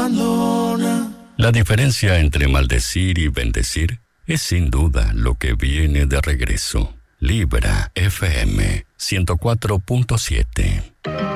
abandona. La diferencia entre maldecir y bendecir es sin duda lo que viene de regreso. Libra FM 104.7.